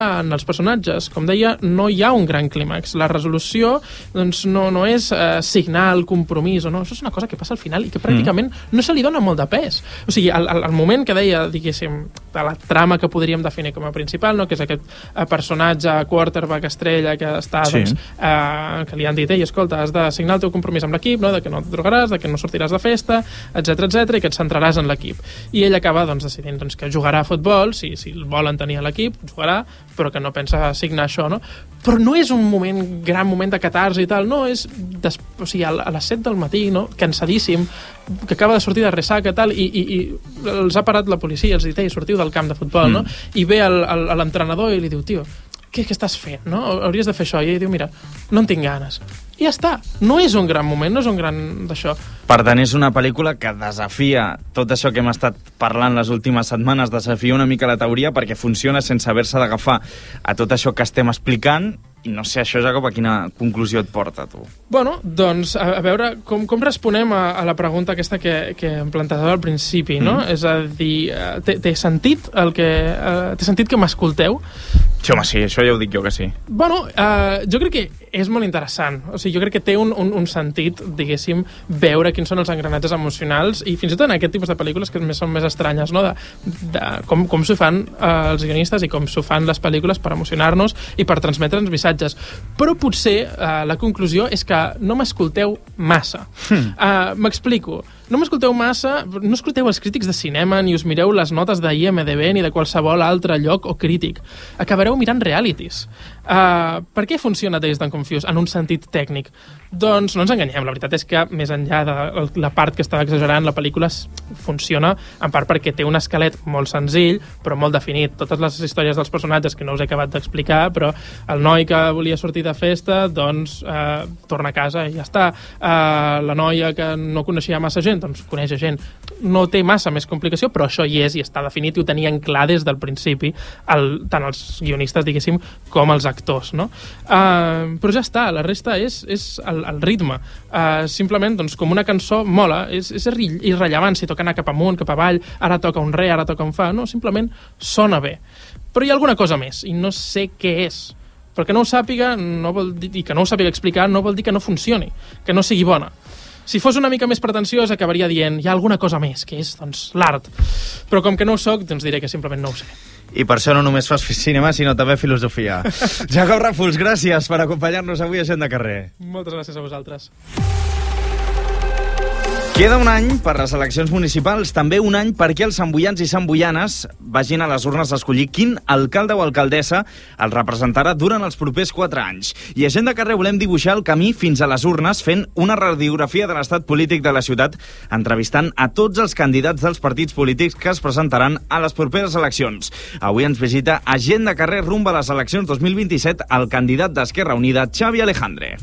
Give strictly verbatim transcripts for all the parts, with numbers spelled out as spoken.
en els personatges, com deia, no hi ha un gran clímax. La resolució doncs, no, no és eh, signar el compromís o no, això és una cosa que passa al final i que pràcticament mm. no se li dona molt de pes. O sigui, al, al moment que deia, diguéssim, de la trama que podríem definir com a principal, no? Que és aquest eh, personatge quarterback estrella que està, sí. doncs, eh, que li han dit, ei, escolta, has de signar el teu compromís amb l'equip, no? De que no et drogaràs, de que no sortiràs de festa, etcètera, etcètera, i que et centraràs en l'equip. I ell acaba doncs, decidint doncs, que jugarà a futbol, si, si el volen tenir a l'equip, jugarà, però que no pensa signar això, no? Però no és un moment, gran moment de catarsi i tal, no, és des, o sigui, a les set del matí, no? Cansadíssim, que acaba de sortir de ressaca i tal, i, i, i els ha parat la policia, els dit, ei, sortiu del camp de futbol, mm. no? I ve l'entrenador i li diu, tio, què, què estàs fent, no? Hauries de fer això. I ell diu, mira, no en tinc ganes. I ja està. No és un gran moment, no és un gran d'això. Per tant, és una pel·lícula que desafia tot això que hem estat parlant les últimes setmanes, desafia una mica la teoria perquè funciona sense haver-se d'agafar a tot això que estem explicant. I no sé, això, Jacob, a quina conclusió et porta, tu? Bueno, doncs, a, a veure, com, com responem a, a la pregunta aquesta que, que em plantejava al principi, no? Mm. És a dir, té, té sentit el que... Uh, té sentit que m'escolteu? Sí, home, sí, això ja ho dic jo que sí. Bueno, uh, jo crec que és molt interessant. O sigui, jo crec que té un, un, un sentit, diguéssim, veure quins són els engranatges emocionals i fins i tot en aquest tipus de pel·lícules que més són més estranyes, no? De, de com, com s'ho fan uh, els guionistes i com s'ho fan les pel·lícules per emocionar-nos i per transmetre'ns missatges. Però potser uh, la conclusió és que no m'escolteu massa. Hmm. Uh, M'explico. No m'escolteu massa, no escolteu els crítics de cinema ni us mireu les notes d'I M D B ni de qualsevol altre lloc o crític. Acabareu mirant realities. Uh, per què funciona Dazed and Confused en un sentit tècnic? Doncs no ens enganyem, la veritat és que més enllà de la part que estava exagerant, la pel·lícula funciona en part perquè té un esquelet molt senzill però molt definit. Totes les històries dels personatges que no us he acabat d'explicar, però el noi que volia sortir de festa doncs uh, torna a casa i ja està. Uh, la noia que no coneixia massa gent doncs coneix gent. No té massa més complicació, però això hi és i està definit i ho tenien clar des del principi, el, tant els guionistes, diguéssim, com els actors, no? Uh, però ja està, la resta és, és el, el ritme. Uh, simplement, doncs, com una cançó mola, és, és irrellevant si toca anar cap amunt, cap avall, ara toca un re, ara toca un fa, no, simplement sona bé. Però hi ha alguna cosa més, i no sé què és. Perquè no ho sàpiga, no vol dir, i que no ho sàpiga explicar, no vol dir que no funcioni, que no sigui bona. Si fos una mica més pretensiós, acabaria dient hi ha alguna cosa més, que és, doncs, l'art. Però com que no ho soc, doncs diré que simplement no ho sé. I per això no només fas cinema, sinó també filosofia. Jacob Ràfols, gràcies per acompanyar-nos avui a Gent de Carrer. Moltes gràcies a vosaltres. Queda un any per les eleccions municipals, també un any perquè els santboians i santboianes vagin a les urnes a escollir quin alcalde o alcaldessa el representarà durant els propers quatre anys. I a Gent de Carrer volem dibuixar el camí fins a les urnes fent una radiografia de l'estat polític de la ciutat, entrevistant a tots els candidats dels partits polítics que es presentaran a les properes eleccions. Avui ens visita a Gent de Carrer rumb a les eleccions dos mil vint-i-set el candidat d'Esquerra Unida, Xavi Alejandre.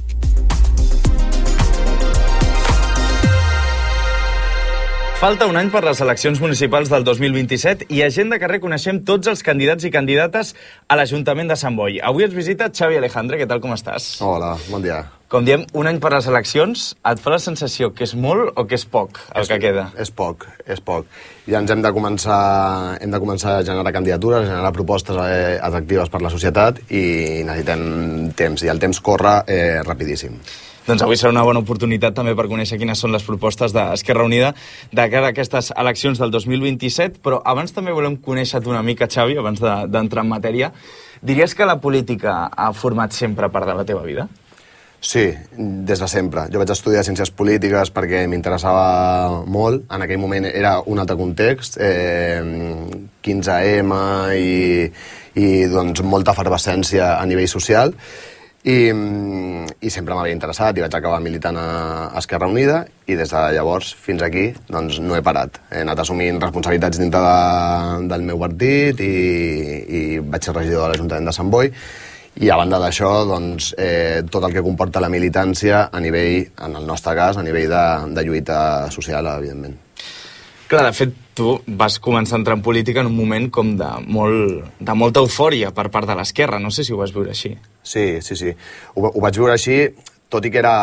Falta un any per les eleccions municipals del dos mil vint-i-set i a Gent de Carrer coneixem tots els candidats i candidates a l'Ajuntament de Sant Boi. Avui ens visita Xavi Alejandre, què tal, com estàs? Hola, bon dia. Com diem, un any per les eleccions, et fa la sensació que és molt o que és poc el és, que queda? És poc, és poc. Ja ens hem de començar, hem de començar a generar candidatures, a generar propostes eh, atractives per la societat i necessitem temps, i el temps corre eh, rapidíssim. Doncs avui serà una bona oportunitat també per conèixer quines són les propostes d'Esquerra Unida de cara a aquestes eleccions del dos mil vint-i-set, però abans també volem conèixer-te una mica, Xavi, abans d'entrar en matèria. Diries que la política ha format sempre part de la teva vida? Sí, des de sempre. Jo vaig estudiar Ciències Polítiques perquè m'interessava molt. En aquell moment era un altre context, eh, quinze ema i, i doncs, molta efervescència a nivell social. I, i sempre m'havia interessat i vaig acabar militant a Esquerra Unida i des de llavors fins aquí doncs, no he parat. He anat assumint responsabilitats dintre de, del meu partit i, i vaig ser regidor de l'Ajuntament de Sant Boi i a banda d'això doncs, eh, tot el que comporta la militància a nivell, en el nostre cas, a nivell de, de lluita social, evidentment. Clar, de fet, tu vas començar a entrar en política en un moment com de, molt, de molta eufòria per part de l'esquerra. No sé si ho vas viure així. Sí, sí, sí. Ho, ho vaig viure així tot i que era...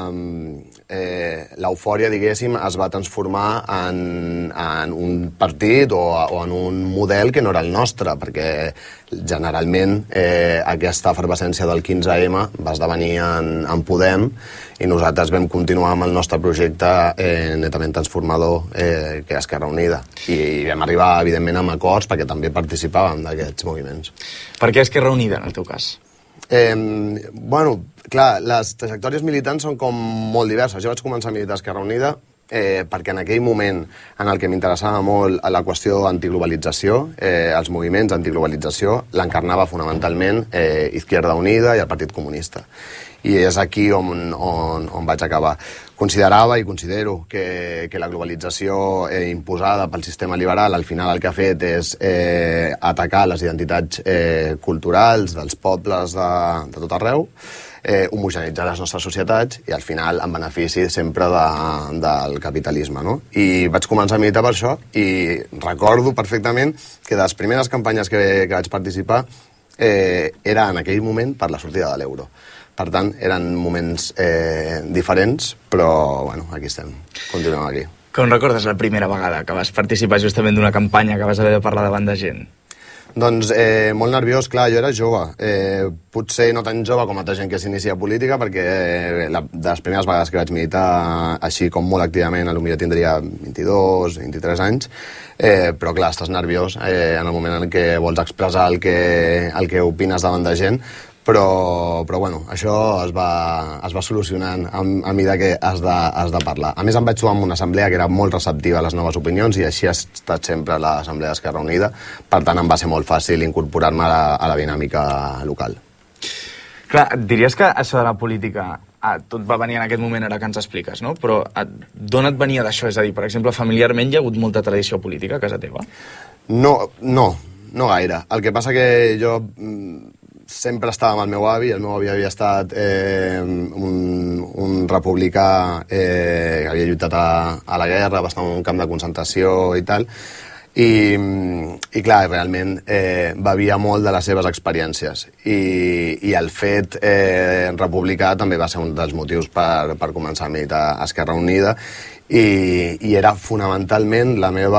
Eh, l'eufòria, diguéssim, es va transformar en, en un partit o, o en un model que no era el nostre, perquè generalment eh, aquesta efervescència del quinze eme va esdevenir en, en Podem i nosaltres vam continuar amb el nostre projecte eh, netament transformador, eh, que és Esquerra Unida. I, I vam arribar, evidentment, amb acords perquè també participàvem d'aquests moviments. Per què Esquerra Unida, en el teu cas? Eh, bueno, clar, les trajectòries militants són com molt diverses. Jo vaig començar a militar a Esquerra Unida eh, perquè en aquell moment en el que m'interessava molt la qüestió antiglobalització, eh, els moviments d'antiglobalització, l'encarnava fonamentalment eh, Izquierda Unida i el Partit Comunista. I és aquí on, on, on vaig acabar. Considerava i considero que, que la globalització eh, imposada pel sistema liberal al final el que ha fet és eh, atacar les identitats eh, culturals dels pobles de, de tot arreu, eh, homogeneitzar les nostres societats i al final en benefici sempre de, del capitalisme, no? I vaig començar a militar per això i recordo perfectament que de les primeres campanyes que, que vaig participar eh, era en aquell moment per la sortida de l'euro. Per tant, eren moments eh, diferents, però bueno, aquí estem, continuem aquí. Com recordes la primera vegada que vas participar justament d'una campanya que vas haver de parlar davant de gent? Doncs eh, molt nerviós, clar, jo era jove. Eh, potser no tan jove com altra gent que s'inicia a política, perquè eh, la, de les primeres vegades que vaig militar així com molt activament, potser tindria vint-i-dos, vint-i-tres anys, eh, però clar, estàs nerviós eh, en el moment en què vols expressar el que, el que opines davant de gent, però, però bueno, això es va, es va solucionant a, a mesura que has de, has de parlar. A més, em vaig trobar en una assemblea que era molt receptiva a les noves opinions i així ha estat sempre l'Assemblea d'Esquerra Unida. Per tant, em va ser molt fàcil incorporar-me a, la, a la dinàmica local. Clar, diries que això de la política, ah, tot va venir en aquest moment ara que ens expliques, no? Però d'on et venia d'això? És a dir, per exemple, familiarment hi ha hagut molta tradició política a casa teva? No, no, no gaire. El que passa que jo sempre estava amb el meu avi, el meu avi havia estat eh, un, un republicà eh, que havia lluitat a, a la guerra, va estar en un camp de concentració i tal, i, i clar, realment eh, bevia molt de les seves experiències i, i el fet eh, republicà també va ser un dels motius per, per començar a militar a Esquerra Unida. I, i era fonamentalment la meva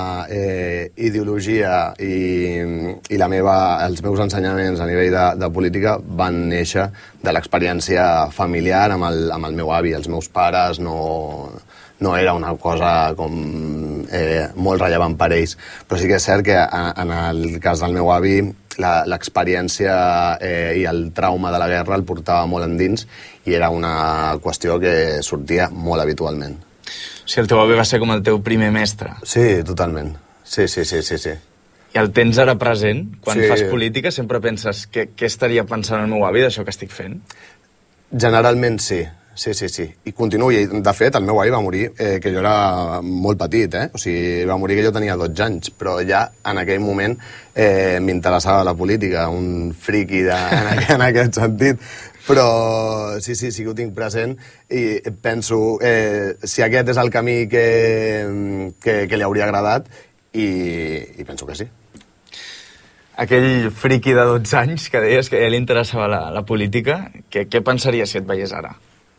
eh, ideologia i, i la meva, els meus ensenyaments a nivell de, de política van néixer de l'experiència familiar amb el, amb el meu avi. Els meus pares no, no era una cosa com eh, molt rellevant per ells, però sí que és cert que en el cas del meu avi l'experiència eh, i el trauma de la guerra el portava molt endins i era una qüestió que sortia molt habitualment. O sigui, el teu avi va ser com el teu primer mestre. Sí, totalment. Sí, sí, sí, sí, sí. I el tens ara present? Quan sí. fas política sempre penses què, què estaria pensant el meu avi d'això que estic fent? Generalment sí. Sí, sí, sí. I continuo. I, de fet, el meu avi va morir eh, que jo era molt petit, eh? O sigui, va morir que jo tenia dotze anys, però ja en aquell moment eh, m'interessava la política, un friqui de, en, en aquest sentit. Però sí, sí, sí que ho tinc present i penso eh, si aquest és el camí que, que, que li hauria agradat i, i penso que sí. Aquell friqui de dotze anys que deies que a ell li interessava la, la política, què, què pensaria si et veiés ara?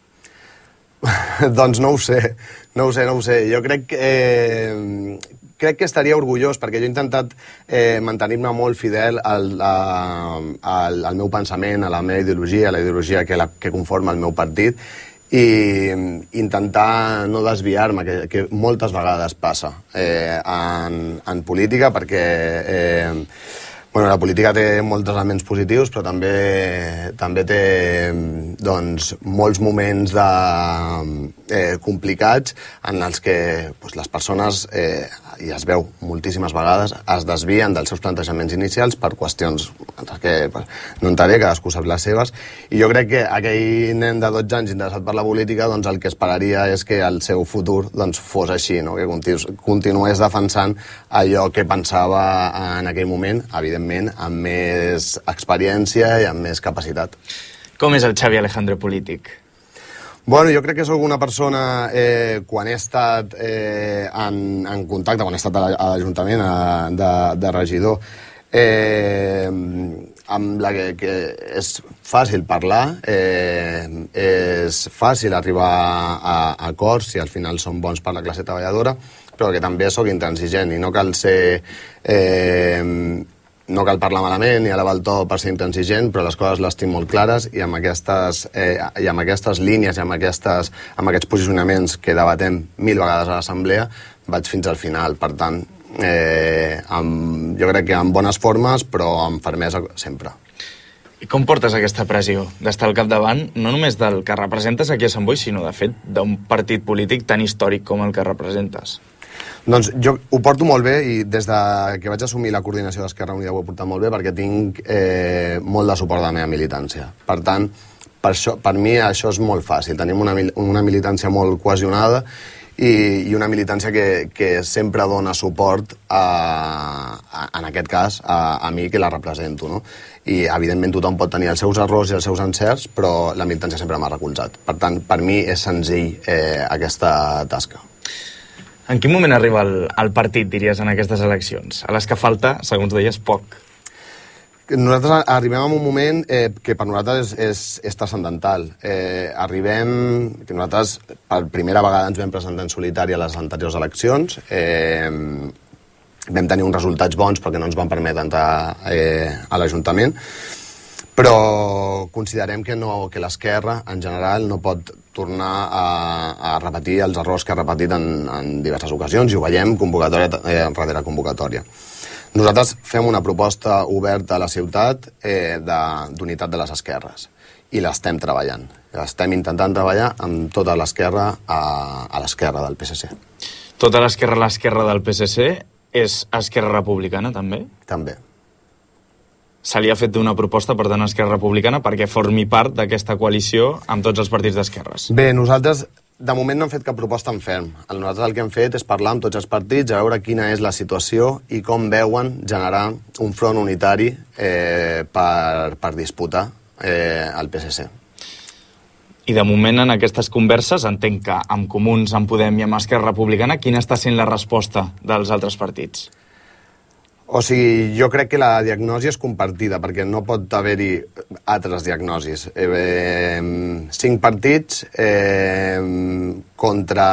Doncs no ho sé, no ho sé, no ho sé. Jo crec que... Eh, crec que estaria orgullós, perquè jo he intentat eh, mantenir-me molt fidel al, a, al, al meu pensament, a la meva ideologia, a la ideologia que, la, que conforma el meu partit, i intentar no desviar-me, que, que moltes vegades passa eh, en, en política, perquè eh, bueno, la política té molts elements positius, però també, també té doncs, molts moments de, eh, complicats en els que doncs, les persones, eh, i es veu moltíssimes vegades, es desvien dels seus plantejaments inicials per qüestions que no entraré, cadascú sap les seves, i jo crec que aquell nen de dotze anys interessat per la política, doncs el que esperaria és que el seu futur doncs, fos així, no? Que continués defensant allò que pensava en aquell moment, evidentment, amb més experiència i amb més capacitat. Com és el Xavi Alejandre polític? Bueno, jo crec que sóc una persona, eh, quan he estat eh, en, en contacte, quan he estat a l'Ajuntament de, de regidor, eh, amb la que, que és fàcil parlar, eh, és fàcil arribar a, a acords si al final són bons per la classe treballadora, però que també sóc intransigent i no cal ser... Eh, no cal parlar malament ni elevar el to per ser intransigent, però les coses les tinc molt clares i amb aquestes, eh, i amb aquestes línies i amb, aquestes, amb aquests posicionaments que debatem mil vegades a l'assemblea vaig fins al final. Per tant, Eh, amb, jo crec que amb bones formes però amb fermesa sempre. I com portes aquesta pressió d'estar al capdavant no només del que representes aquí a Sant Boi, sinó de fet d'un partit polític tan històric com el que representes? Doncs jo ho porto molt bé i des de que vaig assumir la coordinació d'Esquerra Unida ho he portat molt bé perquè tinc eh, molt de suport de la meva militància. Per tant, per, això, per mi això és molt fàcil. Tenim una, una militància molt cohesionada i, i una militància que, que sempre dona suport a, a, en aquest cas a, a mi que la represento, no? I evidentment tothom pot tenir els seus errors i els seus encerts, però la militància sempre m'ha recolzat. Per tant, per mi és senzill eh, aquesta tasca. En quin moment arriba el, el partit, diries, en aquestes eleccions? A les que falta, segons deies, poc. Nosaltres arribem en un moment eh, que per nosaltres és, és, és transcendental. Eh, arribem... que nosaltres per primera vegada ens vam presentar en solitari a les anteriors eleccions. Eh, vam tenir uns resultats bons perquè no ens van permetre entrar eh, a l'Ajuntament, però considerem que, no, que l'esquerra en general no pot tornar a, a repetir els errors que ha repetit en, en diverses ocasions i ho veiem convocatòria eh, rere convocatòria. Nosaltres fem una proposta oberta a la ciutat eh, d'unitat de, de les esquerres i l'estem treballant. Estem intentant treballar amb tota l'esquerra a, a l'esquerra del P S C. Tota l'esquerra a l'esquerra del P S C és Esquerra Republicana, també? També. Se li ha fet una proposta, per tant, a Esquerra Republicana perquè formi part d'aquesta coalició amb tots els partits d'esquerres. Bé, nosaltres de moment no hem fet cap proposta en ferm. Nosaltres el que hem fet és parlar amb tots els partits, a veure quina és la situació i com veuen generar un front unitari eh, per, per disputar eh, el P S C. I de moment en aquestes converses entenc que amb Comuns, amb Podem i amb Esquerra Republicana, quina està sent la resposta dels altres partits? O sigui, jo crec que la diagnosi és compartida, perquè no pot haver-hi altres diagnosis. Eh, eh, cinc partits eh, contra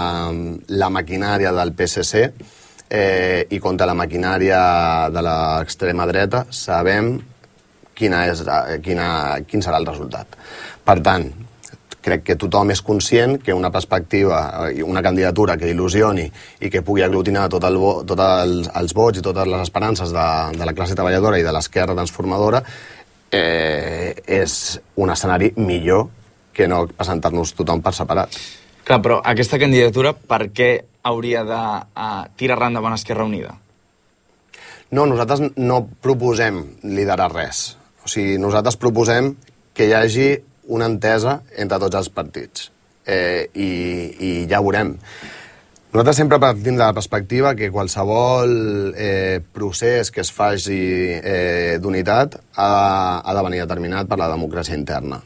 la maquinària del P S C eh, i contra la maquinària de l'extrema dreta, sabem quina és, quina, quin serà el resultat. Per tant, crec que tothom és conscient que una perspectiva, una candidatura que il·lusioni i que pugui aglutinar tot el, tot els, els vots i totes les esperances de, de la classe treballadora i de l'esquerra transformadora eh, és un escenari millor que no presentar-nos tothom per separat. Clar, però aquesta candidatura per què hauria de uh, tirar endavant Esquerra Unida? No, nosaltres no proposem liderar res. O sigui, nosaltres proposem que hi hagi una entesa entre tots els partits eh, i, i ja veurem. Nosaltres sempre partim de la perspectiva que qualsevol eh, procés que es faci eh, d'unitat ha, ha de venir determinat per la democràcia interna.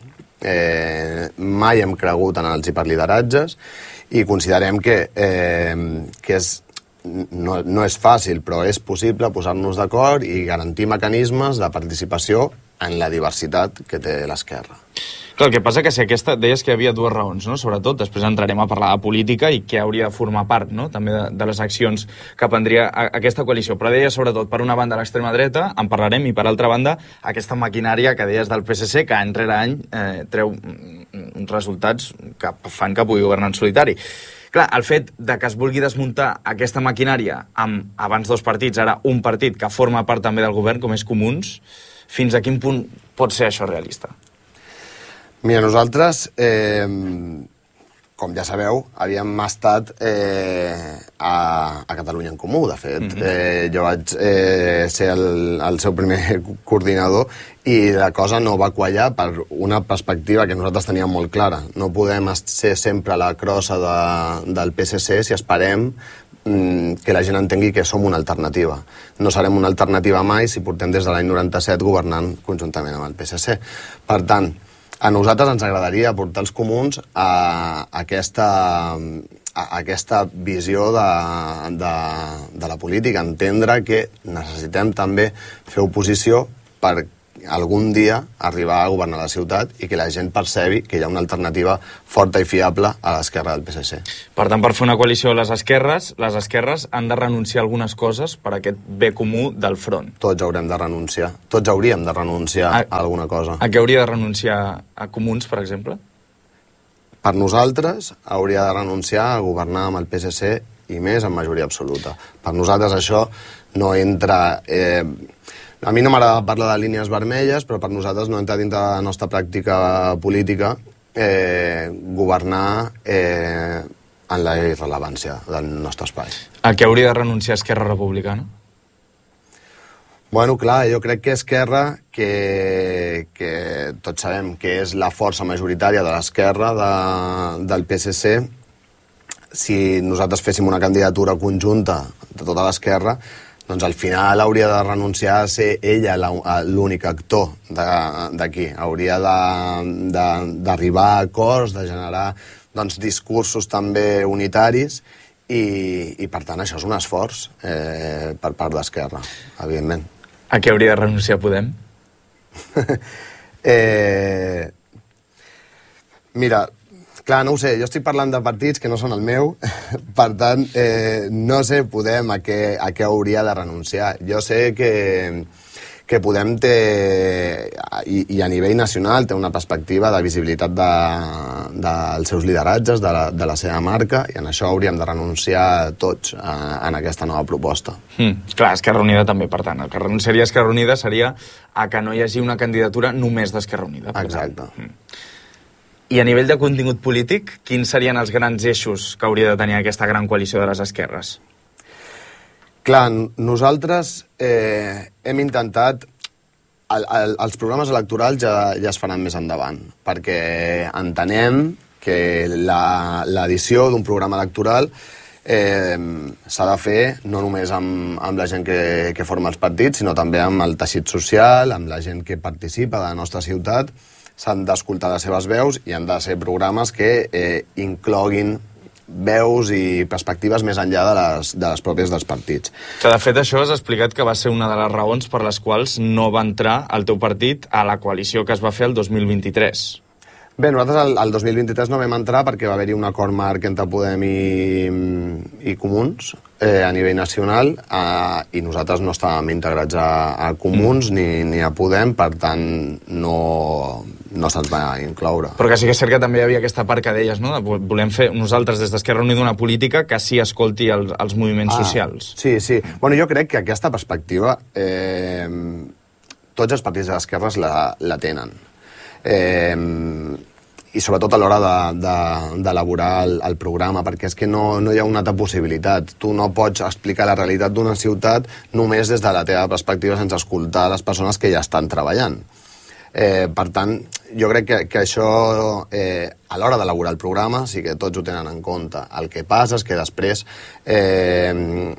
Eh, mai hem cregut en els hiperlideratges i considerem que, eh, que és, no, no és fàcil, però és possible posar-nos d'acord i garantir mecanismes de participació en la diversitat que té l'esquerra. Clar, el que passa que si aquesta... Deies que hi havia dues raons, no? Sobretot, després entrarem a parlar de política i què hauria de formar part, no? També de, de les accions que prendria a, a aquesta coalició. Però deies, sobretot, per una banda l'extrema dreta, en parlarem, i per altra banda, aquesta maquinària que deies del P S C, que any rere any eh, treu uns resultats que fan que pugui governar en solitari. Clar, el fet de que es vulgui desmuntar aquesta maquinària amb abans dos partits, ara un partit que forma part també del govern, com és Comuns, fins a quin punt pot ser això realista? Mira, nosaltres, eh, com ja sabeu, havíem estat eh, a, a Catalunya en Comú, de fet. Mm-hmm. eh, jo vaig eh, ser el, el seu primer coordinador i la cosa no va quallar per una perspectiva que nosaltres teníem molt clara. No podem ser sempre la crossa de, del P S C si esperem que la gent entengui que som una alternativa. No serem una alternativa mai si portem des de l'any noranta-set governant conjuntament amb el P S C. Per tant, a nosaltres ens agradaria portar els comuns a aquesta, a aquesta visió de, de, de la política, entendre que necessitem també fer oposició per algun dia arribar a governar la ciutat i que la gent percebi que hi ha una alternativa forta i fiable a l'esquerra del P S C. Per tant, per fer una coalició a les esquerres, les esquerres han de renunciar a algunes coses per a aquest bé comú del front. Tots haurem de renunciar. Tots hauríem de renunciar a, a alguna cosa. A què hauria de renunciar a Comuns, per exemple? Per nosaltres, hauria de renunciar a governar amb el P S C i més en majoria absoluta. Per nosaltres això no entra... Eh, a mi no m'agrada parlar de línies vermelles, però per nosaltres no entra dintre de la nostra pràctica política eh, governar eh, en la irrellevància del nostre espai. A què hauria de renunciar Esquerra Republicana? Bueno, clar, jo crec que Esquerra, que, que tots sabem que és la força majoritària de l'esquerra de, del P S C, si nosaltres féssim una candidatura conjunta de tota l'esquerra, doncs al final hauria de renunciar a ser ella l'únic actor d'aquí. Hauria d'arribar a acords, de generar doncs, discursos també unitaris i, i per tant això és un esforç eh, per part d'Esquerra, evidentment. A què hauria de renunciar Podem? eh, mira, clar, no ho sé, jo estic parlant de partits que no són el meu, per tant, eh, no sé Podem a què, a què hauria de renunciar. Jo sé que, que Podem té, i, i a nivell nacional, té una perspectiva de visibilitat de, dels seus lideratges, de la, de la seva marca, i en això hauríem de renunciar tots a, en aquesta nova proposta. Mm, clar, Esquerra Unida també, per tant. El que renunciaria Esquerra Unida seria a que no hi hagi una candidatura només d'Esquerra Unida. Exacte. Mm. I a nivell de contingut polític, quins serien els grans eixos que hauria de tenir aquesta gran coalició de les esquerres? Clar, nosaltres eh, hem intentat... El, el, els programes electorals ja, ja es faran més endavant, perquè entenem que l'edició d'un programa electoral eh, s'ha de fer no només amb, amb la gent que, que forma els partits, sinó també amb el teixit social, amb la gent que participa de la nostra ciutat. S'han d'escoltar les seves veus i han de ser programes que eh, incloguin veus i perspectives més enllà de les, de les pròpies dels partits. Que de fet això has explicat que va ser una de les raons per les quals no va entrar el teu partit a la coalició que es va fer el dos mil vint-i-tres. Bé, nosaltres el, el dos mil vint-i-tres no vam entrar perquè va haver-hi un acord marc entre Podem i, i Comuns eh, a nivell nacional eh, i nosaltres no estàvem integrats a, a Comuns mm. ni, ni a Podem, per tant no, no se'ns va incloure. Però que sí que és cert que també hi havia aquesta part que deies, no? De volem fer nosaltres des d'Esquerra Unida una política que sí escolti els, els moviments ah, socials. Sí, sí. Bueno, jo crec que aquesta perspectiva eh, tots els partits de l'esquerra la, la tenen. Eh, i sobretot a l'hora d'elaborar de, de, el, el programa, perquè és que no, no hi ha una altra possibilitat. Tu no pots explicar la realitat d'una ciutat només des de la teva perspectiva sense escoltar les persones que ja estan treballant. Eh, per tant, jo crec que, que això eh, a l'hora d'elaborar el programa sí que tots ho tenen en compte. El que passa és que després eh,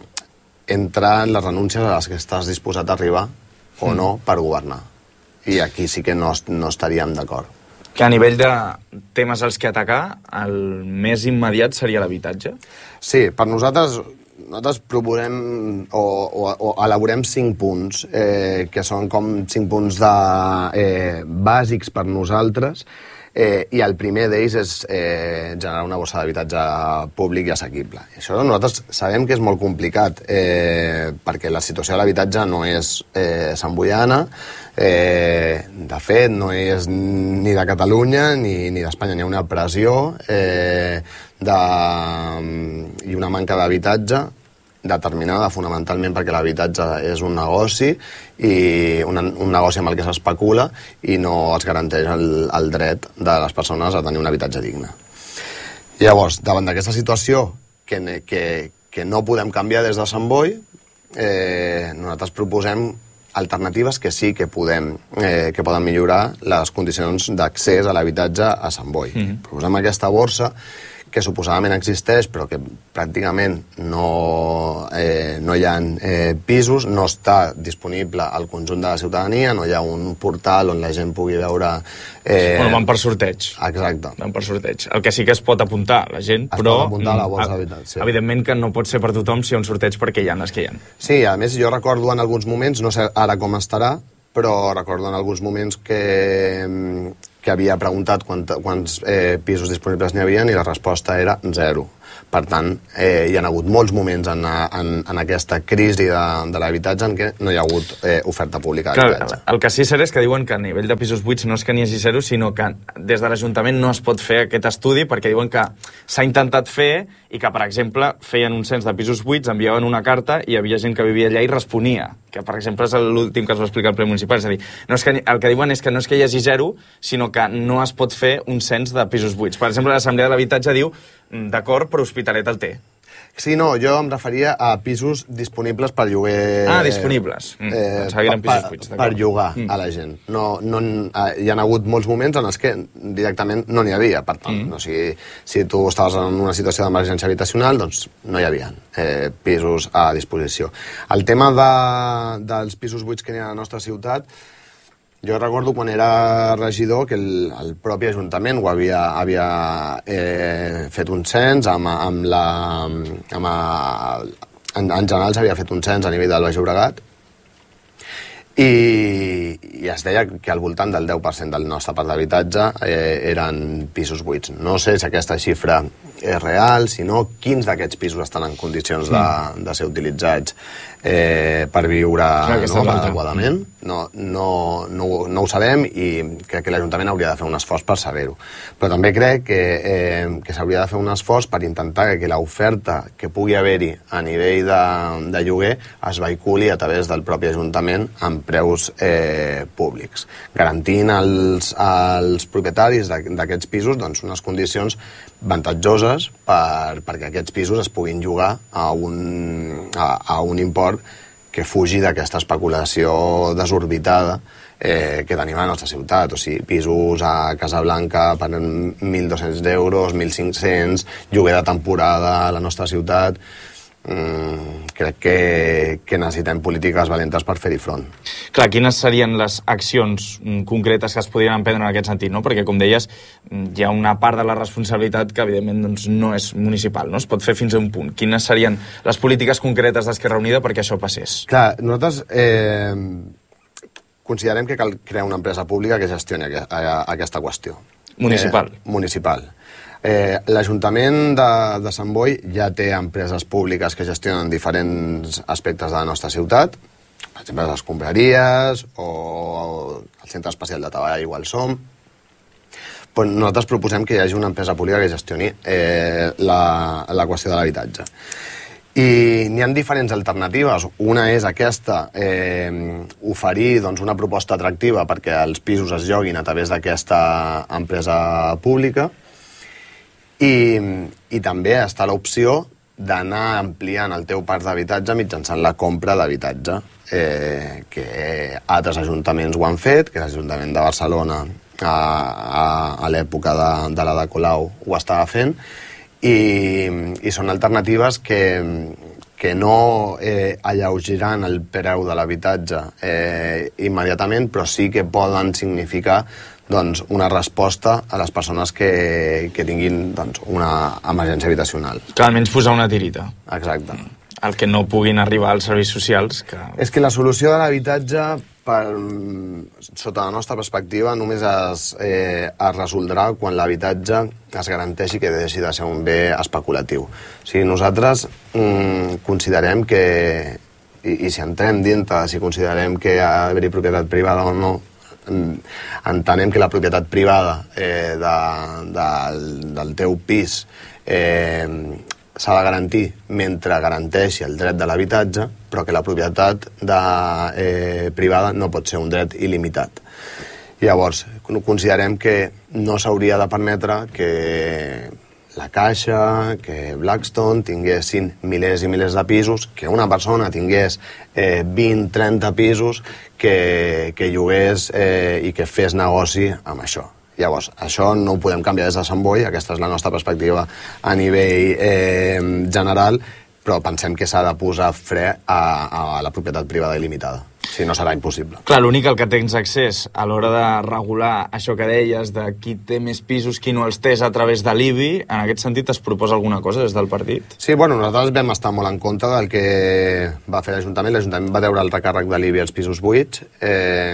entren les renúncies a les que estàs disposat a arribar o no per governar. I aquí sí que no, no estaríem d'acord. Que a nivell de temes als que atacar, el més immediat seria l'habitatge? Sí, per nosaltres, nosaltres proposem o, o, o elaborem cinc punts, eh, que són com cinc punts de, eh, bàsics per nosaltres, eh, i el primer d'ells és eh, generar una bossa d'habitatge públic i assequible. I això nosaltres sabem que és molt complicat, eh, perquè la situació de l'habitatge no és eh, samboiana, eh, de fet no és ni de Catalunya ni, ni d'Espanya, n'hi ha una pressió eh, de, i una manca d'habitatge determinada fonamentalment perquè l'habitatge és un negoci i un, un negoci amb el que s'especula i no es garanteix el, el dret de les persones a tenir un habitatge digne. Llavors, davant d'aquesta situació que, que, que no podem canviar des de Sant Boi, eh, nosaltres proposem alternatives que sí que podem eh, que poden millorar les condicions d'accés a l'habitatge a Sant Boi. Mm-hmm. Proposem aquesta borsa que suposadament existeix però que pràcticament no, eh, no hi ha eh, pisos, no està disponible al conjunt de la ciutadania, no hi ha un portal on la gent pugui veure... Eh... Bueno, van per sorteig. Exacte. Van per sorteig. El que sí que es pot apuntar la gent, es però... Es pot apuntar a la borsa d'habitatge. Sí. Evidentment que no pot ser per tothom si hi ha un sorteig perquè hi ha les que hi ha. Sí, a més jo recordo en alguns moments, no sé ara com estarà, però recordo en alguns moments que, que havia preguntat quant, quants eh, pisos disponibles n'hi havia i la resposta era zero. Per tant, eh, hi ha hagut molts moments en, en, en aquesta crisi de, de l'habitatge en què no hi ha hagut eh, oferta pública d'habitatge. El que sí és és que diuen que a nivell de pisos buits no és que n'hi hagi zero, sinó que des de l'Ajuntament no es pot fer aquest estudi perquè diuen que s'ha intentat fer i que, per exemple, feien un cens de pisos buits, enviaven una carta i hi havia gent que vivia allà i responia, que, per exemple, és l'últim que es va explicar al ple municipal. És a dir, no és que, el que diuen és que no és que hi hagi zero, sinó que no es pot fer un cens de pisos buits. Per exemple, l'Assemblea de l'Habitatge diu d'acord, però Hospitalet el té. Sí, no, jo em referia a pisos disponibles per lloguer... Ah, disponibles. Mm, eh, pensava que eren pisos buits. Per llogar mm. a la gent. No, no, hi ha hagut molts moments en els que directament no n'hi havia. Per tant, mm. no, si, si tu estaves en una situació d'emergència habitacional, doncs no hi havia eh, pisos a disposició. El tema de, dels pisos buits que n'hi ha a la nostra ciutat, jo recordo quan era regidor que el, el propi Ajuntament ho havia, havia eh, fet un cens amb, amb la... Amb a, en, en general s'havia fet un cens a nivell del Baix Llobregat i, i es deia que al voltant del deu per cent del nostre parc d'habitatge eh, eren pisos buits. No sé si aquesta xifra és real, sinó quins d'aquests pisos estan en condicions de, de ser utilitzats eh, per viure no, adequadament. No, no, no, no ho sabem i crec que l'Ajuntament hauria de fer un esforç per saber-ho. Però també crec que, eh, que s'hauria de fer un esforç per intentar que l'oferta que pugui haver-hi a nivell de, de lloguer es vehiculi a través del propi Ajuntament amb preus eh, públics, garantint als, als propietaris d'aquests pisos doncs, unes condicions avantatjoses per, perquè aquests pisos es puguin llogar a un, a, a un import que fugi d'aquesta especulació desorbitada eh, que tenim a la nostra ciutat. O sigui, pisos a Casablanca per mil dos-cents euros, mil cinc-cents, lloguer de temporada a la nostra ciutat. Mm, crec que, que necessitem polítiques valentes per fer-hi front. Clar, quines serien les accions concretes que es podrien emprendre en aquest sentit, no? Perquè, com deies, hi ha una part de la responsabilitat que, evidentment, doncs, no és municipal, no? Es pot fer fins a un punt. Quines serien les polítiques concretes d'Esquerra Unida perquè això passés? Clar, nosaltres eh, considerem que cal crear una empresa pública que gestioni aquesta qüestió. Municipal. Eh, municipal. Eh, L'Ajuntament de, de Sant Boi ja té empreses públiques que gestionen diferents aspectes de la nostra ciutat, per exemple les escombraries o el Centre Especial de Treball igual som. Però nosaltres proposem que hi hagi una empresa pública que gestioni eh, la, la qüestió de l'habitatge. I n'hi ha diferents alternatives. Una és aquesta, eh, oferir doncs, una proposta atractiva perquè els pisos es lloguin a través d'aquesta empresa pública. I, i també està l'opció d'anar ampliant el teu parc d'habitatge mitjançant la compra d'habitatge, eh, que altres ajuntaments ho han fet, que l'Ajuntament de Barcelona a, a, a l'època de, de la de Colau ho estava fent, i, i són alternatives que, que no eh, alleugiran el preu de l'habitatge eh, immediatament, però sí que poden significar doncs, una resposta a les persones que, que tinguin doncs, una emergència habitacional. Que almenys posar una tirita. Exacte. El que no puguin arribar als serveis socials. Que... És que la solució de l'habitatge, per, sota la nostra perspectiva, només es, eh, es resoldrà quan l'habitatge es garanteixi que deixi de ser un bé especulatiu. O sigui, nosaltres mm, considerem que, i, i si entrem dintre, si considerem que ha d'haver-hi propietat privada o no, entenem que la propietat privada eh, de, del, del teu pis eh, s'ha de garantir mentre garanteixi el dret de l'habitatge, però que la propietat de, eh, privada no pot ser un dret il·limitat. Llavors, considerem que no s'hauria de permetre que la Caixa, que Blackstone tinguessin milers i milers de pisos, que una persona tingués eh, vint trenta pisos que, que llogués eh, i que fes negoci amb això. Llavors, això no ho podem canviar des de Sant Boi, aquesta és la nostra perspectiva a nivell eh, general, però pensem que s'ha de posar fre a, a la propietat privada il·limitada. Si no, serà impossible. Clar, l'únic al que tens accés a l'hora de regular això que deies, de qui té més pisos, qui no els té a través de l'I B I, en aquest sentit es proposa alguna cosa des del partit? Sí, bueno, nosaltres vam estar molt en compte del que va fer l'Ajuntament. L'Ajuntament va deure el recàrrec de l'I B I als pisos buits, eh,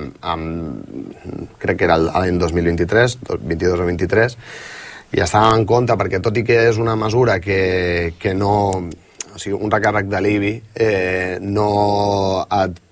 amb, crec que era l'any dos mil vint-i-tres, vint-i-dos o vint-i-tres, i estàvem en compte perquè, tot i que és una mesura que, que no... O sigui, un recàrrec de l'I B I eh, no,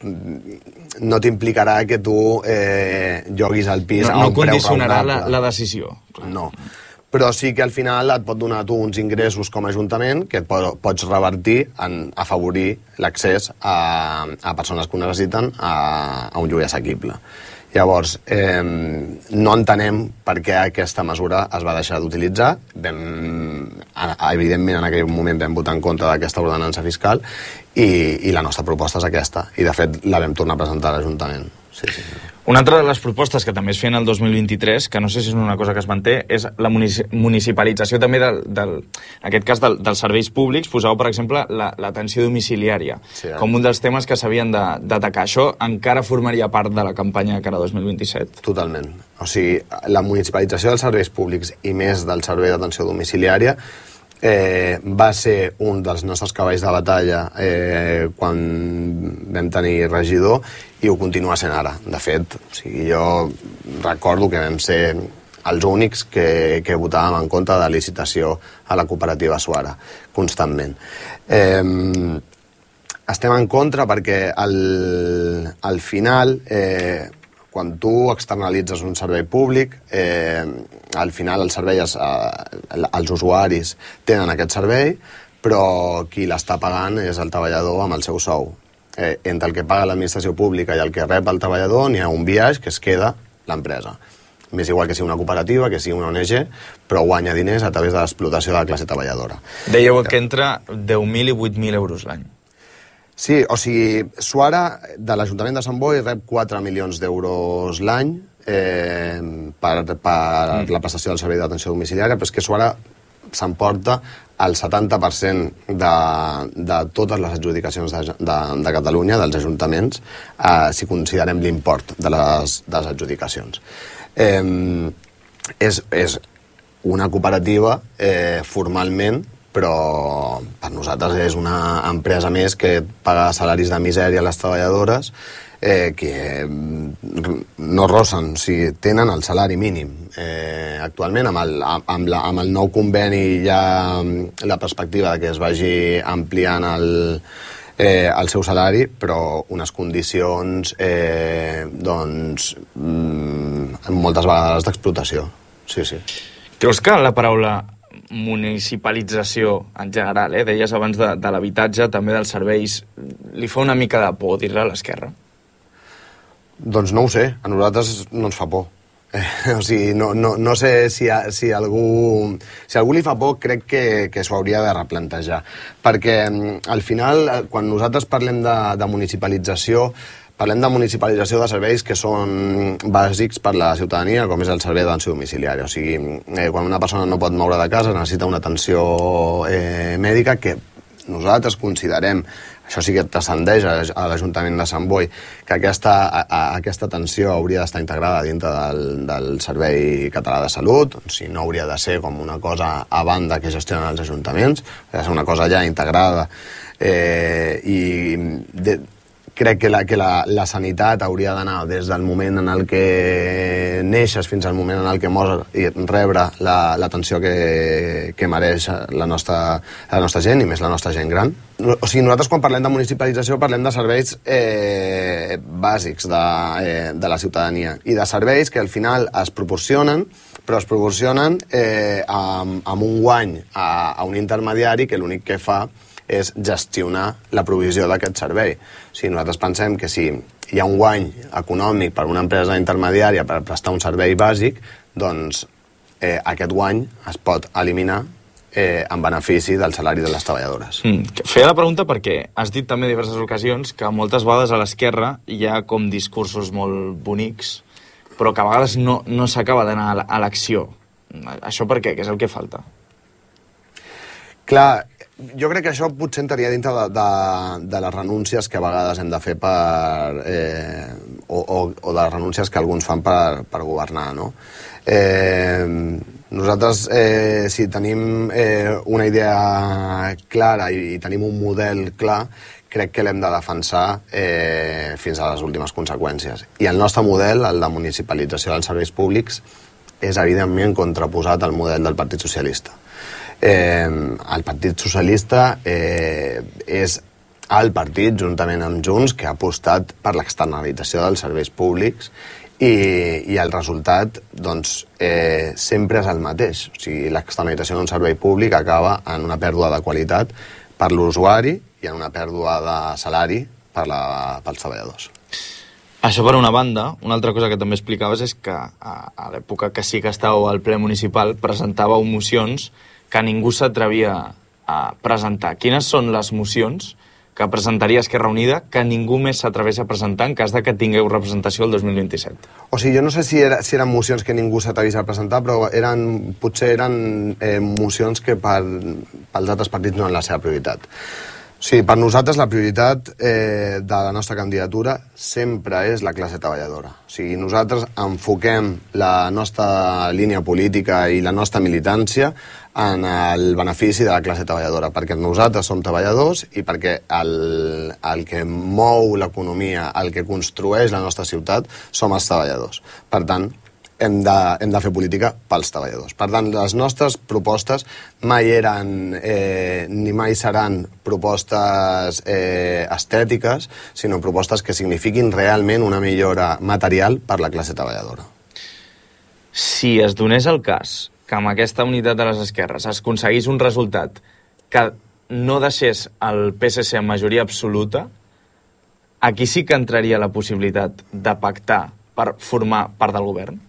no t'implicarà que tu eh, lloguis el pis no, a un no preu condicionarà la, raonable. la decisió. No. Però sí que al final et pot donar tu uns ingressos com a Ajuntament que et po pots revertir en afavorir l'accés a, a persones que ho necessiten a, a un lloguer assequible. Llavors, eh, no entenem per què aquesta mesura es va deixar d'utilitzar. Evidentment, en aquell moment vam votar en contra d'aquesta ordenança fiscal i, i la nostra proposta és aquesta. I, de fet, la vam tornar a presentar a l'Ajuntament. Sí, sí. Una altra de les propostes que també es feien el dos mil vint-i-tres, que no sé si és una cosa que es manté, és la municipalització també, del, del, en aquest cas, del, dels serveis públics. Poseu, per exemple, l'atenció la, domiciliària, sí, eh? com un dels temes que s'havien d'atacar. Això encara formaria part de la campanya de cara a dos mil vint-i-set? Totalment. O sigui, la municipalització dels serveis públics i més del servei d'atenció domiciliària Eh, va ser un dels nostres cavalls de batalla eh, quan vam tenir regidor i ho continua sent ara. De fet, o sigui, jo recordo que vam ser els únics que, que votàvem en contra de licitació a la cooperativa Suara, constantment. Eh, estem en contra perquè al, al final... Eh, quan tu externalitzes un servei públic, eh, al final el servei es, eh, els usuaris tenen aquest servei, però qui l'està pagant és el treballador amb el seu sou. Eh, entre el que paga l'administració pública i el que rep el treballador n'hi ha un biaix que es queda l'empresa. M'és igual que sigui una cooperativa, que sigui una O N G, però guanya diners a través de l'explotació de la classe treballadora. Dèieu que entra deu mil i vuit mil euros l'any. Sí, o sigui, Suara, de l'Ajuntament de Sant Boi, rep quatre milions d'euros l'any eh, per, per mm. la prestació del servei d'atenció domiciliària, però és que Suara s'emporta el setanta per cent de, de totes les adjudicacions de, de, de Catalunya, dels ajuntaments, eh, si considerem l'import de, les, de les adjudicacions. Eh, és, és una cooperativa eh, formalment, però per nosaltres és una empresa més que paga salaris de misèria a les treballadores eh, que no rossen, o sigui, tenen el salari mínim. Eh, actualment, amb el, amb, la, amb el nou conveni hi ha la perspectiva de que es vagi ampliant el, eh, el seu salari, però unes condicions eh, doncs, mm, moltes vegades d'explotació. Sí, sí. Creus que la paraula municipalització en general, eh? deies abans de, de l'habitatge, també dels serveis, li fa una mica de por dir-la a l'esquerra? Doncs no ho sé, a nosaltres no ens fa por. Eh, o sigui, no, no, no sé si, a, si, algú, si algú li fa por, crec que, que s'ho hauria de replantejar. Perquè al final, quan nosaltres parlem de, de municipalització, parlem de municipalització de serveis que són bàsics per la ciutadania, com és el servei d'atenció domiciliària. O sigui, eh, quan una persona no pot moure de casa, necessita una atenció eh, mèdica que nosaltres considerem, això sí que transcendeix a l'Ajuntament de Sant Boi, que aquesta, a, a, aquesta atenció hauria d'estar integrada dintre del, del Servei Català de Salut, o sigui, no hauria de ser com una cosa a banda que gestionen els ajuntaments, hauria de ser una cosa ja integrada eh, i... De, crec que la, que la, la sanitat hauria d'anar des del moment en el que neixes fins al moment en el que mors i rebre l'atenció la, que, que mereix la nostra, la nostra gent, i més la nostra gent gran. O sigui, nosaltres quan parlem de municipalització parlem de serveis eh, bàsics de, eh, de la ciutadania i de serveis que al final es proporcionen, però es proporcionen eh, amb, amb un guany a, a un intermediari que l'únic que fa és gestionar la provisió d'aquest servei. O sigui, nosaltres pensem que si hi ha un guany econòmic per una empresa intermediària per prestar un servei bàsic, doncs eh, aquest guany es pot eliminar eh, en benefici del salari de les treballadores. Mm. Feia la pregunta perquè has dit també en diverses ocasions que moltes vegades a l'esquerra hi ha com discursos molt bonics, però que a vegades no, no s'acaba d'anar a l'acció. Això per què? Què és el que falta? Clar, jo crec que això potser entraria dintre de, de, de les renúncies que a vegades hem de fer per... Eh, o, o, o de les renúncies que alguns fan per, per governar, no? Eh, nosaltres, eh, si tenim eh, una idea clara i, i tenim un model clar, crec que l'hem de defensar eh, fins a les últimes conseqüències. I el nostre model, el de municipalització dels serveis públics, és evidentment contraposat al model del Partit Socialista. Eh, el Partit Socialista eh, és el partit, juntament amb Junts, que ha apostat per l'externalització dels serveis públics i, i el resultat doncs, eh, sempre és el mateix. O sigui, l'externalització d'un servei públic acaba en una pèrdua de qualitat per l'usuari i en una pèrdua de salari per la, pels treballadors. Això per una banda. Una altra cosa que també explicaves és que a, a l'època que sí que estàveu al ple municipal presentàveu mocions que ningú s'atrevia a presentar. Quines són les mocions que presentaria Esquerra Unida que ningú més s'atreveix a presentar en cas de que tingueu representació el dos mil vint-i-set? O sigui, jo no sé si, era, si eren mocions que ningú s'atrevís a presentar, però eren, potser eren eh, mocions que per, pels altres partits no eren la seva prioritat. O sigui, per nosaltres la prioritat eh, de la nostra candidatura sempre és la classe treballadora. O sigui, nosaltres enfoquem la nostra línia política i la nostra militància en el benefici de la classe treballadora, perquè nosaltres som treballadors i perquè el, el que mou l'economia, el que construeix la nostra ciutat, som els treballadors. Per tant, hem de, hem de fer política pels treballadors. Per tant, les nostres propostes mai eren eh, ni mai seran propostes eh, estètiques, sinó propostes que signifiquin realment una millora material per la classe treballadora. Si es donés el cas que amb aquesta unitat de les esquerres es aconseguís un resultat que no deixés el P S C en majoria absoluta, aquí sí que entraria la possibilitat de pactar per formar part del govern?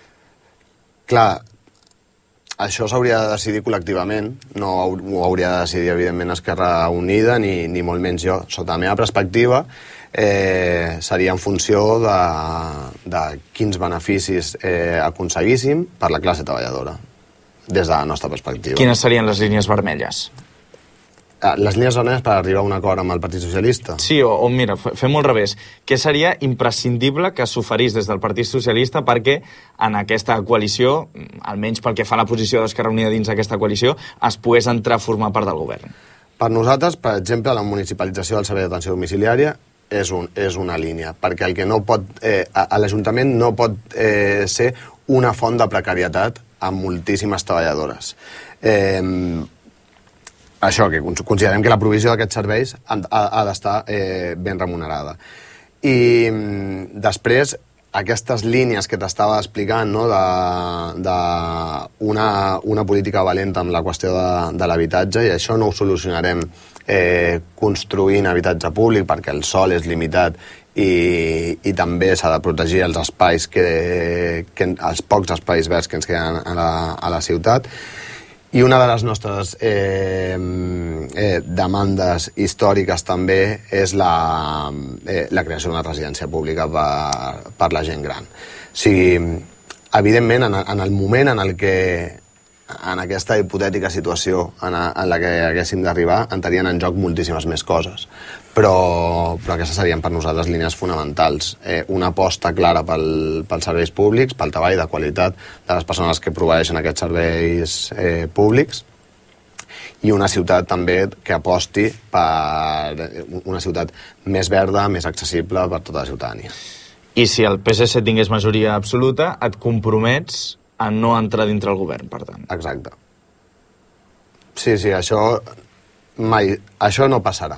Clar, això s'hauria de decidir col·lectivament, no ho hauria de decidir, evidentment, Esquerra Unida, ni, ni molt menys jo. Sota la meva perspectiva, eh, seria en funció de, de quins beneficis eh, aconseguíssim per la classe treballadora, des de la nostra perspectiva. Quines serien les línies vermelles? Les línies vermelles per arribar a un acord amb el Partit Socialista? Sí, o, o mira, fem-ho al revés. Què seria imprescindible que s'oferís des del Partit Socialista perquè en aquesta coalició, almenys pel que fa a la posició d'Esquerra Unida dins d'aquesta coalició, es pogués entrar a formar part del govern? Per nosaltres, per exemple, la municipalització del servei d'atenció domiciliària és, un, és una línia, perquè el que no pot, eh, l'Ajuntament no pot eh, ser una font de precarietat amb moltíssimes treballadores. Eh, això, que considerem que la provisió d'aquests serveis ha, ha, ha d'estar eh, ben remunerada. I després, aquestes línies que t'estava explicant, no, de, de una, una política valenta amb la qüestió de, de l'habitatge, i això no ho solucionarem eh, construint habitatge públic, perquè el sòl és limitat i, i també s'ha de protegir els espais, que, que, els pocs espais verds que ens queden a la, a la ciutat. I una de les nostres eh, eh, demandes històriques també és la, eh, la creació d'una residència pública per, per la gent gran. O sigui, evidentment, en, en el moment en el que en aquesta hipotètica situació en, a, en la que haguéssim d'arribar, entrarien en joc moltíssimes més coses. Però, però aquestes serien per nosaltres línies fonamentals. Eh, una aposta clara pel, pels serveis públics, pel treball de qualitat de les persones que proveeixen aquests serveis eh, públics, i una ciutat també que aposti per una ciutat més verda, més accessible per tota la ciutadania. I si el P S C tingués majoria absoluta, et compromets a no entrar dintre el govern, per tant. Exacte. Sí, sí, això mai... Això no passarà.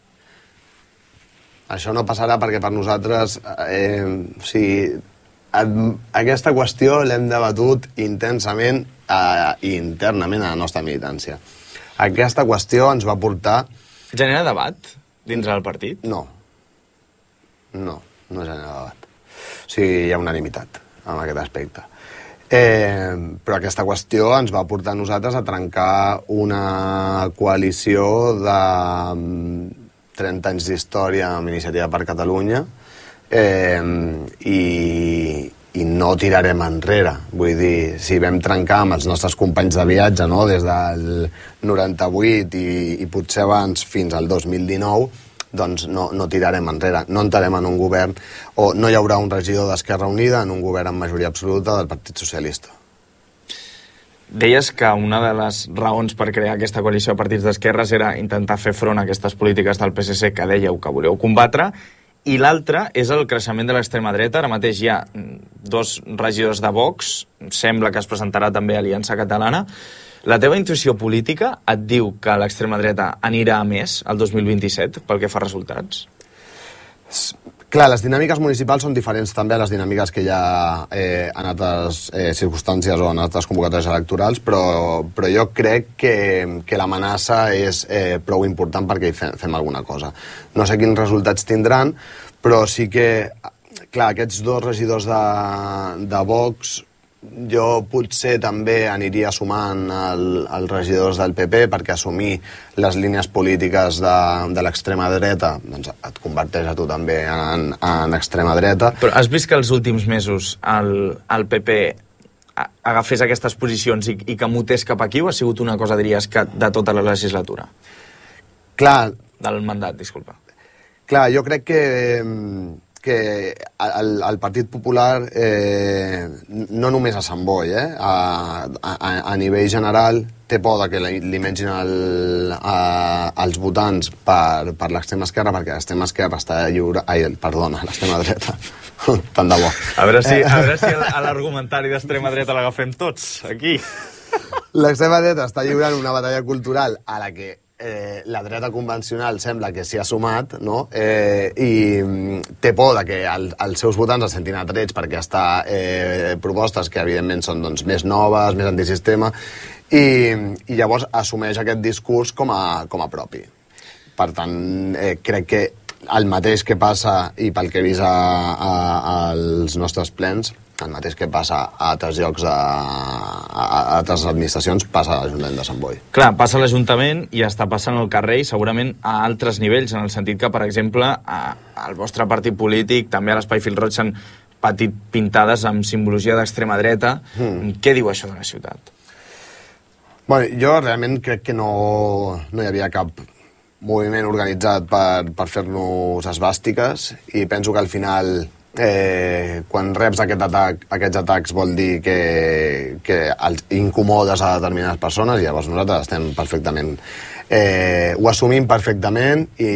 Això no passarà perquè per nosaltres eh, o sigui, aquesta qüestió l'hem debatut intensament eh, internament a la nostra militància. Aquesta qüestió ens va portar... Genera debat dintre del partit? No. No, no genera debat. O sigui, hi ha unanimitat en aquest aspecte. Eh, però aquesta qüestió ens va portar a nosaltres a trencar una coalició de trenta anys d'història amb Iniciativa per Catalunya eh, i, i no tirarem enrere. Vull dir, si vam trencar amb els nostres companys de viatge, no?, des del noranta-vuit i, i potser abans fins al dos mil dinou, doncs no, no tirarem enrere. No entrarem en un govern, o no hi haurà un regidor d'Esquerra Unida en un govern amb majoria absoluta del Partit Socialista. Deies que una de les raons per crear aquesta coalició de partits d'esquerres era intentar fer front a aquestes polítiques del P S C que dèieu que voleu combatre, i l'altra és el creixement de l'extrema dreta. Ara mateix hi ha dos regidors de Vox, sembla que es presentarà també Aliança Catalana. La teva intuïció política et diu que l'extrema dreta anirà a més el dos mil vint-i-set pel que fa a resultats? Clar, les dinàmiques municipals són diferents també a les dinàmiques que hi ha eh, en altres eh, circumstàncies o en altres convocatòries electorals, però, però jo crec que, que l'amenaça és eh, prou important perquè hi fem, fem alguna cosa. No sé quins resultats tindran, però sí que, clar, aquests dos regidors de, de Vox, jo potser també aniria sumant els regidors del P P, perquè assumir les línies polítiques de, de l'extrema dreta doncs et converteix a tu també en, en extrema dreta. Però has vist que els últims mesos el, el P P agafés aquestes posicions i, i que mutés cap aquí, o ha sigut una cosa, diries, que de tota la legislatura? Clar. Del mandat, disculpa. Clar, jo crec que... que el, el Partit Popular, eh, no només a Sant Boi, eh, a, a, a nivell general, té por que li, li mengin el, a, els votants per, per l'extrema esquerra, perquè l'extrema esquerra està lliure... Ai, perdona, l'extrema dreta. Tant de bo. A veure si, a veure si l'argumentari d'extrema dreta l'agafem tots, aquí. L'extrema dreta està lliurant una batalla cultural a la que Eh, la dreta convencional sembla que s'hi ha sumat, no? Eh, i té por de que el, els seus votants es sentin atrets perquè està eh, propostes que evidentment són doncs, més noves, més antisistema, i, i llavors assumeix aquest discurs com a, com a propi. Per tant, eh, crec que el mateix que passa, i pel que he vist a, a, als nostres plens, el mateix que passa a altres llocs, a, a, a altres administracions, passa a l'Ajuntament de Sant Boi. Clar, passa a l'Ajuntament i està passant al carrer i segurament a altres nivells, en el sentit que, per exemple, a, al vostre partit polític, també a l'Espai Fil Roig, s'han patit pintades amb simbologia d'extrema dreta. Mm. Què diu això de la ciutat? Bueno, jo realment crec que no, no hi havia cap moviment organitzat per, per fer-nos esvàstiques, i penso que al final... Eh, quan reps aquest atac, aquests atacs vol dir que, que els incomodes a determinades persones, i llavors nosaltres estem perfectament eh, ho assumim perfectament i,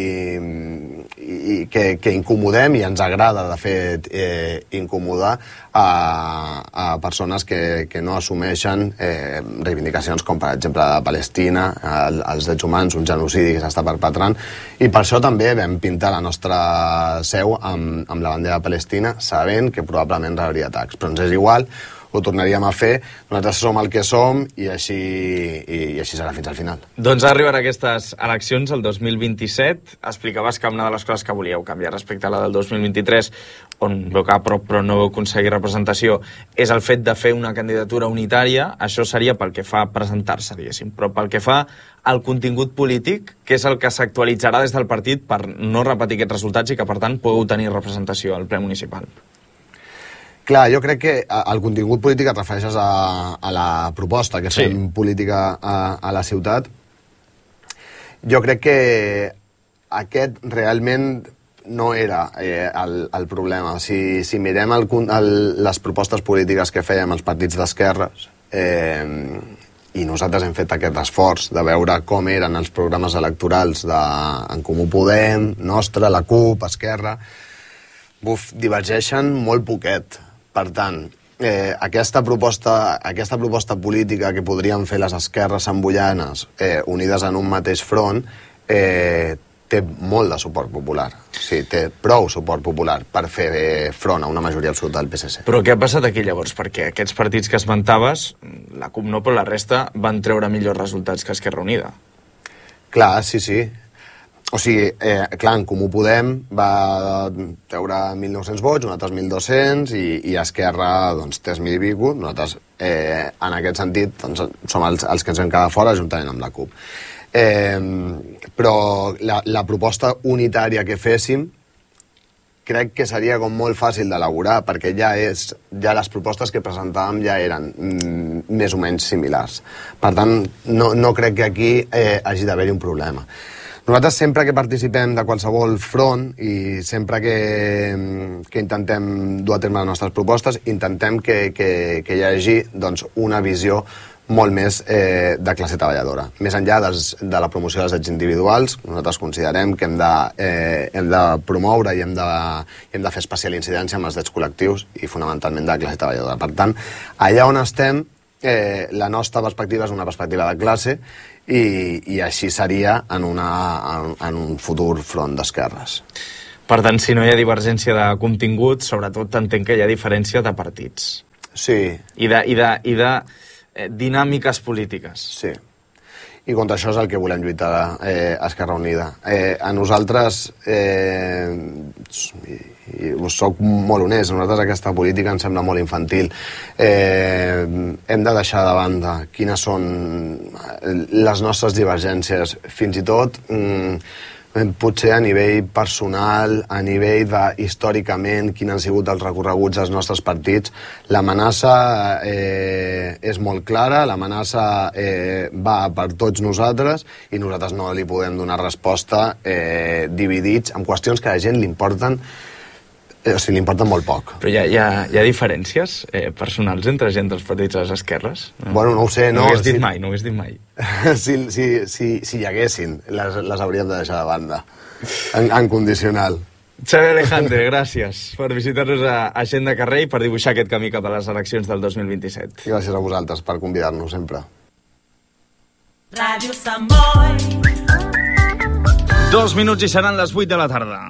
i que, que incomodem, i ens agrada de fet eh, incomodar a, a persones que, que no assumeixen eh, reivindicacions com per exemple de Palestina, el, els drets humans, un genocidi que s'està perpetrant, i per això també vam pintar la nostra seu amb, amb la bandera de Palestina, sabent que probablement rebria atacs, però ens és igual, ho tornaríem a fer, nosaltres som el que som i així, i, i així serà fins al final. Doncs arriben aquestes eleccions el dos mil vint-i-set. Explicaves que una de les coses que volíeu canviar respecte a la del dos mil vint-i-tres, on veu que a prop però no veu aconseguir representació, és el fet de fer una candidatura unitària. Això seria pel que fa a presentar-se, diguéssim, però pel que fa al contingut polític, que és el que s'actualitzarà des del partit per no repetir aquests resultats i que, per tant, pugueu tenir representació al ple municipal. Clar, jo crec que el contingut polític et refereixes a, a la proposta que fem sí. política a, a la ciutat. Jo crec que aquest realment no era eh, el, el problema. Si, si mirem el, el, les propostes polítiques que fèiem els partits d'esquerres, eh, i nosaltres hem fet aquest esforç de veure com eren els programes electorals de En Comú Podem, Nostra, la CUP, Esquerra, buf, divergeixen molt poquet. Per tant, eh, aquesta, proposta, aquesta proposta política que podrien fer les esquerres samboianes eh, unides en un mateix front eh, té molt de suport popular. Sí, té prou suport popular per fer front a una majoria absoluta del P S C. Però què ha passat aquí llavors? Perquè aquests partits que esmentaves, la CUP no, però la resta van treure millors resultats que Esquerra Unida. Clar, sí, sí. O sigui, eh, clar, En Comú Podem va treure mil nou-cents vots, nosaltres mil dos-cents, i, i Esquerra, doncs, tres mil i pico. Nosaltres, eh, en aquest sentit, doncs, som els, els que ens vam quedar fora juntament amb la CUP. Eh, però la, la proposta unitària que féssim crec que seria com molt fàcil d'elaborar, perquè ja és ja les propostes que presentàvem ja eren mm, més o menys similars. Per tant, no, no crec que aquí eh, hagi d'haver-hi un problema. Nosaltres sempre que participem de qualsevol front i sempre que, que intentem dur a terme les nostres propostes, intentem que, que, que hi hagi doncs, una visió molt més eh, de classe treballadora. Més enllà des, de la promoció dels drets individuals, nosaltres considerem que hem de, eh, hem de promoure i hem de, hem de fer especial incidència amb els drets col·lectius i fonamentalment de la classe treballadora. Per tant, allà on estem, eh, la nostra perspectiva és una perspectiva de classe i, i així seria en, una, en, en un futur front d'esquerres. Per tant, si no hi ha divergència de contingut, sobretot entenc que hi ha diferència de partits. Sí. I de, i de, i de eh, dinàmiques polítiques. Sí. I contra això és el que volem lluitar eh, a Esquerra Unida. Eh, a nosaltres, eh, i, i us soc molt honest, a nosaltres aquesta política ens sembla molt infantil. Eh, hem de deixar de banda quines són les nostres divergències, fins i tot mm, potser a nivell personal, a nivell de, històricament, quins han sigut els recorreguts dels nostres partits. L'amenaça eh, és molt clara, l'amenaça eh, va per tots nosaltres i nosaltres no li podem donar resposta eh, dividits en qüestions que a la gent li importen, eh, o sigui, li importen molt poc. Però hi ha, hi ha, hi ha diferències eh, personals entre gent dels partits a les esquerres? No? Bueno, no ho sé, no. No ho hagués dit si... mai, no ho hagués dit mai. si, si, si, si hi haguessin, les, les hauríem de deixar de banda, en, en condicional. Xavi Alejandre, gràcies per visitar-nos a, a Gent de Carrer i per dibuixar aquest camí cap a les eleccions del dos mil vint-i-set. I gràcies a vosaltres per convidar-nos sempre. Ràdio Sant Boi. Dos minuts i seran les vuit de la tarda.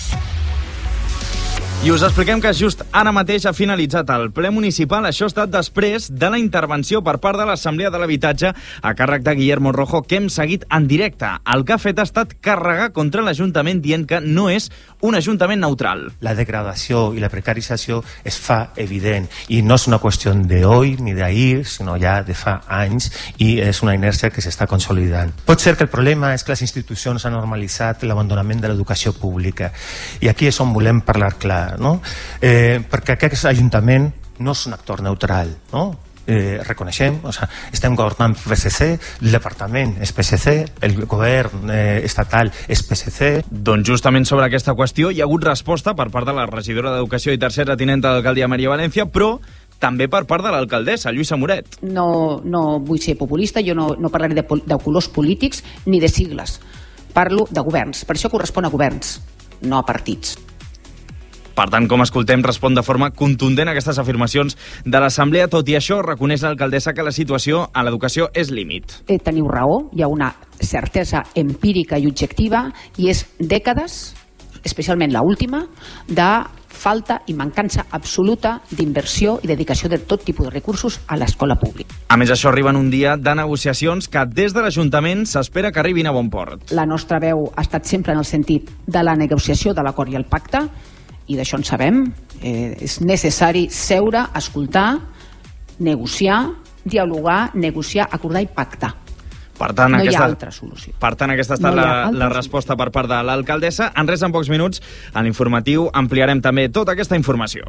I us expliquem que just ara mateix ha finalitzat el ple municipal. Això ha estat després de la intervenció per part de l'Assemblea de l'Habitatge a càrrec de Guillermo Rojo, que hem seguit en directe. El que ha fet ha estat carregar contra l'Ajuntament dient que no és un ajuntament neutral. La degradació i la precarització es fa evident i no és una qüestió d'avui ni d'ahir, sinó ja de fa anys, i és una inèrcia que s'està consolidant. Pot ser que el problema és que les institucions han normalitzat l'abandonament de l'educació pública i aquí és on volem parlar clar. No? Eh, perquè aquest Ajuntament no és un actor neutral, no? Eh, reconeixem, o sigui, estem governant P S C, el departament és P S C, el govern eh, estatal és P S C. Doncs justament sobre aquesta qüestió hi ha hagut resposta per part de la regidora d'Educació i tercera tinenta d'alcaldia Maria València, però també per part de l'alcaldessa, Lluïsa Moret. No, no vull ser populista, jo no, no parlaré de, de colors polítics ni de sigles. Parlo de governs, per això correspon a governs, no a partits. Per tant, com escoltem, respon de forma contundent a aquestes afirmacions de l'Assemblea. Tot i això, reconeix l'alcaldessa que la situació a l'educació és límit. Eh, teniu raó, hi ha una certesa empírica i objectiva i és dècades, especialment l'última, de falta i mancança absoluta d'inversió i dedicació de tot tipus de recursos a l'escola pública. A més, això arriba en un dia de negociacions que des de l'Ajuntament s'espera que arribin a bon port. La nostra veu ha estat sempre en el sentit de la negociació, de l'acord i el pacte, i d'això en sabem. Eh, és necessari seure, escoltar, negociar, dialogar, negociar, acordar i pactar. Per tant, no aquesta, hi ha altra solució. Per tant, aquesta ha estat no la, la resposta per part de l'alcaldessa. En res, en pocs minuts, a l'informatiu ampliarem també tota aquesta informació.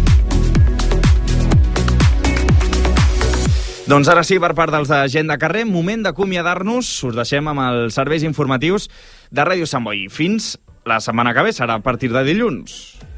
Doncs ara sí, per part dels de Gent de Carrer, moment d'acomiadar-nos. Us deixem amb els serveis informatius de Ràdio Sant Boi. Fins la setmana que ve, serà a partir de dilluns.